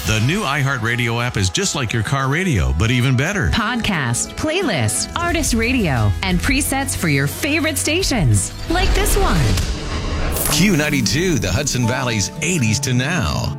The new iHeartRadio app is just like your car radio, but even better. Podcast, playlist, artist radio, and presets for your favorite stations. Like this one. Q92, the Hudson Valley's 80s to now.